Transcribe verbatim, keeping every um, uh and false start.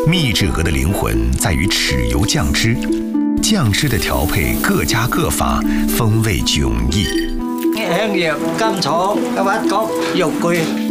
秘制鹅的灵魂在于豉油酱汁，酱汁的调配各家各法，风味迥异。 香葉、甘草、一挖角、肉桂。